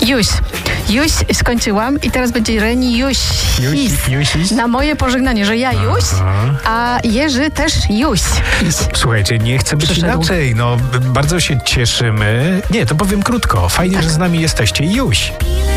Juś skończyłam i teraz będzie Reniuś. Juś. Na moje pożegnanie, że ja Juś, a Jerzy też Juś. Słuchajcie, nie chcę być inaczej. No, bardzo się cieszymy. Nie, to powiem krótko. Fajnie, że z nami jesteście. Juś.